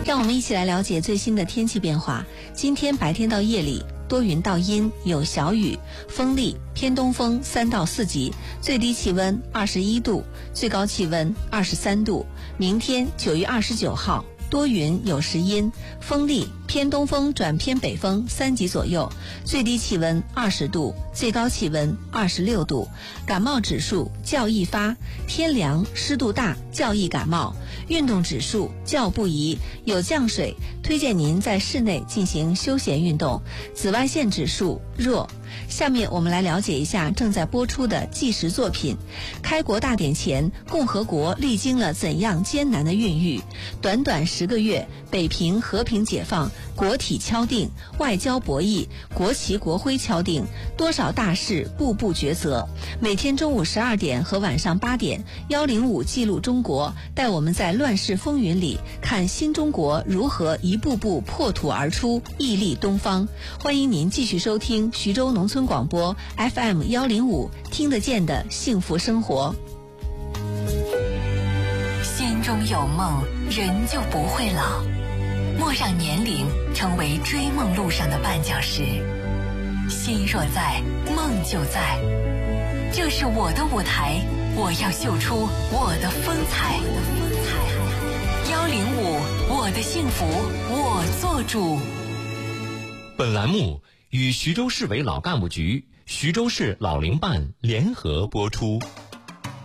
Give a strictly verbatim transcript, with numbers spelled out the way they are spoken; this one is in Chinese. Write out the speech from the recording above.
让我们一起来了解最新的天气变化。今天白天到夜里多云到阴，有小雨，风力偏东风三到四级，最低气温二十一度，最高气温二十三度。明天九月二十九号多云有时阴，风力偏东风转偏北风三级左右，最低气温二十度，最高气温二十六度。感冒指数较易发，天凉湿度大较易感冒。运动指数较不宜，有降水，推荐您在室内进行休闲运动。紫外线指数弱。下面我们来了解一下正在播出的纪实作品。开国大典前，共和国历经了怎样艰难的孕育？短短十个月，北平和平解放，国体敲定，外交博弈，国旗国徽敲定，多少大事步步抉择。每天中午十二点和晚上八点，幺零五记录中国，带我们在乱世风云里看新中国如何一步步破土而出，屹立东方。欢迎您继续收听徐州农村广播 F M 幺零五，听得见的幸福生活。 心中有梦，人就不会老。莫让年龄成为追梦路上的绊脚石。心若在，梦就在。这是我的舞台，我要秀出我的风采。幺零五，我的幸福我做主。 本栏目与徐州市委老干部局、徐州市老龄办联合播出。